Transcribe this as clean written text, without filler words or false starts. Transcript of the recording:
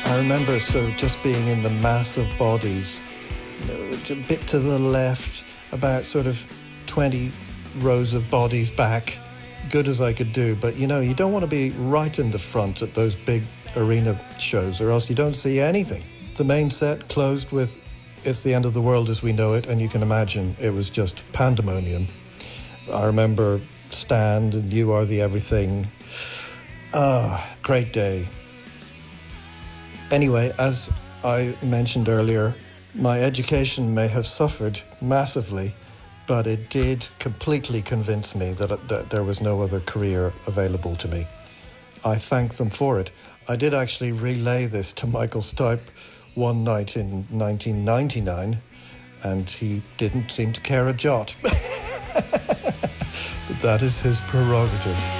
I remember sort of just being in the mass of bodies, a bit to the left, about sort of 20 rows of bodies back, good as I could do. But, you don't want to be right in the front at those big arena shows or else you don't see anything. The main set closed with It's the End of the World as We Know It, and you can imagine it was just pandemonium. I remember Stand and You Are the Everything. Great day. Anyway, as I mentioned earlier, my education may have suffered massively, but it did completely convince me that there was no other career available to me. I thank them for it. I did actually relay this to Michael Stipe one night in 1999, and he didn't seem to care a jot. But that is his prerogative.